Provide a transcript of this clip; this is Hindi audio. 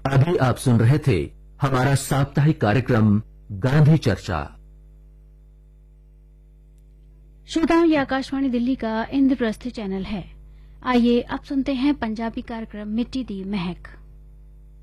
अभी आप सुन रहे थे हमारा साप्ताहिक कार्यक्रम गांधी चर्चा। श्रोताओं, ये आकाशवाणी दिल्ली का इंद्रप्रस्थ चैनल है। आइए अब सुनते हैं पंजाबी कार्यक्रम मिट्टी दी महक।